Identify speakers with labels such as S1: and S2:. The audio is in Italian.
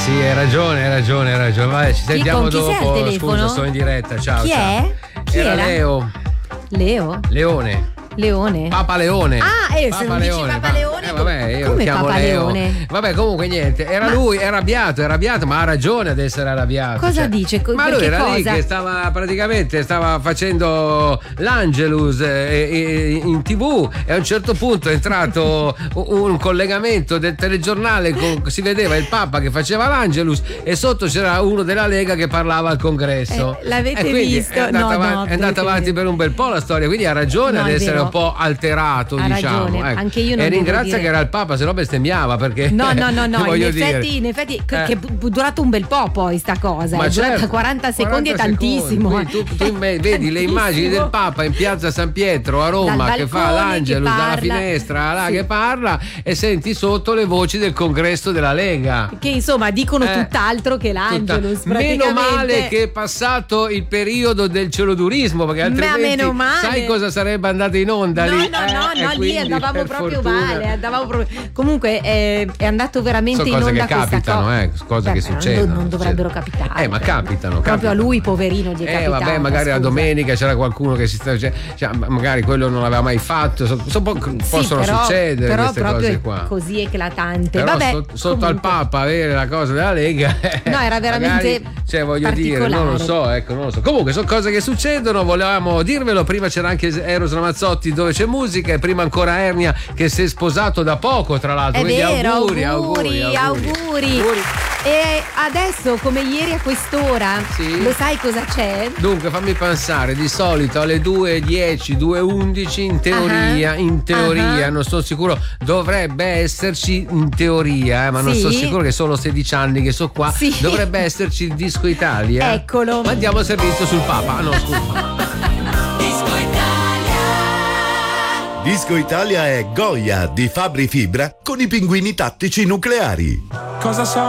S1: Sì, hai ragione. Vabbè, ci sentiamo dopo.
S2: Chi sei al telefono?
S1: Scusa, sono in diretta. Ciao.
S2: Chi
S1: ciao.
S2: è? Chi
S1: era?
S2: Leo? Leone.
S1: Papa Leone.
S2: Se non dici Papa Leone.
S1: Vabbè, io
S2: come
S1: lo chiamo
S2: Papa
S1: Leo.
S2: Leone?
S1: Vabbè, comunque niente. Lui, è arrabbiato, ma ha ragione ad essere arrabbiato.
S2: Cosa dice?
S1: Ma lui era
S2: cosa?
S1: lì che stava facendo l'Angelus in TV e a un certo punto è entrato un collegamento del telegiornale si vedeva il Papa che faceva l'Angelus e sotto c'era uno della Lega che parlava al congresso.
S2: L'avete visto?
S1: È andata avanti per un bel po' la storia, quindi ha ragione ad essere un po' alterato,
S2: ha
S1: diciamo.
S2: Ragione.
S1: Ecco.
S2: Anche io non
S1: e ringrazia
S2: dire...
S1: che era il Papa, se no bestemmiava perché
S2: no in effetti che è durato un bel po' poi sta cosa,
S1: ma
S2: è durata 40 secondi è tantissimo.
S1: Tu vedi le immagini del Papa in piazza San Pietro a Roma che fa l'Angelus dalla finestra là, che parla e senti sotto le voci del congresso della Lega
S2: che insomma dicono tutt'altro che l'Angelus.
S1: Meno male che è passato il periodo del celodurismo, perché altrimenti sai cosa sarebbe andato in onda lì?
S2: No, lì andavamo proprio male. Comunque è andato veramente in onda
S1: che
S2: questa
S1: capitano, cose che succedono.
S2: Non dovrebbero capitare.
S1: Ma capitano.
S2: Proprio a lui, poverino, gli è capitato.
S1: Vabbè, magari la domenica c'era qualcuno che magari quello non l'aveva mai fatto. Possono succedere
S2: però
S1: queste cose qua.
S2: Così eclatante.
S1: Però
S2: vabbè,
S1: sotto al Papa avere la cosa della Lega.
S2: No, era veramente.
S1: Magari, voglio dire, non lo so. Comunque sono cose che succedono, volevamo dirvelo. Prima c'era anche Eros Ramazzotti dove c'è musica e prima ancora Ernia che si è sposato da poco, tra l'altro.
S2: È vero, auguri.
S1: E
S2: adesso, come ieri a quest'ora, lo sai cosa c'è?
S1: Dunque, fammi pensare, di solito alle 2:10, 2:11 in teoria, non sono sicuro, dovrebbe esserci in teoria, ma non sono sicuro che sono 16 anni che sono qua, dovrebbe esserci il Disco Italia.
S2: Eccolo.
S1: Ma andiamo a servizio sul Papa. No, scusa.
S3: Disco Italia è Goya di Fabri Fibra con i pinguini tattici nucleari.
S4: Cosa so?